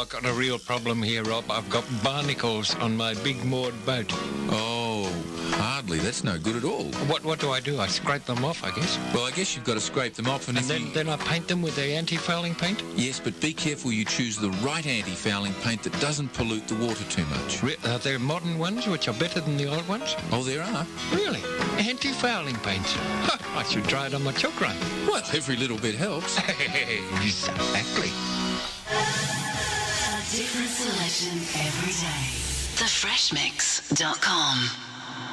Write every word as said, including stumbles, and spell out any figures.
I've got a real problem here, Rob. I've got barnacles on my big moored boat. Oh, hardly. That's no good at all. What what do I do? I scrape them off, I guess. Well, I guess you've got to scrape them off. And, And if then, you... then I paint them with the anti-fouling paint? Yes, but be careful you choose the right anti-fouling paint that doesn't pollute the water too much. Re- Are there modern ones which are better than the old ones? Oh, there are? Really? Anti-fouling paints? Huh, I should try it on my chook run. Well, every little bit helps. Exactly. A different selection every day. the fresh mix dot com